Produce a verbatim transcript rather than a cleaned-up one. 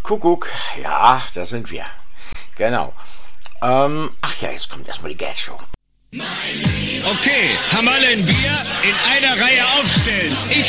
Kuckuck, ja, da sind wir. Genau. Ähm, ach ja, jetzt kommt erstmal die Gag-Show. Okay, haben alle ein Bier in einer Reihe aufstellen. Ich